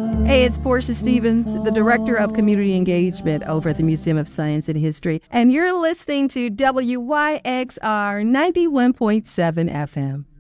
Hey, it's Portia Stevens, the Director of Community Engagement over at the Museum of Science and History, and you're listening to WYXR 91.7 FM.